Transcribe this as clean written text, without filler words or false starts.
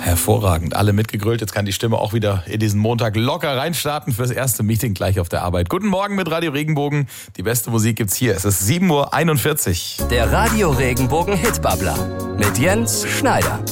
Hervorragend, alle mitgegrölt. Jetzt kann die Stimme auch wieder in diesen Montag locker reinstarten fürs erste Meeting gleich auf der Arbeit. Guten Morgen mit Radio Regenbogen. Die beste Musik gibt's hier. Es ist 7:41 Uhr. Der Radio Regenbogen Hitbabbler mit Jens Schneider.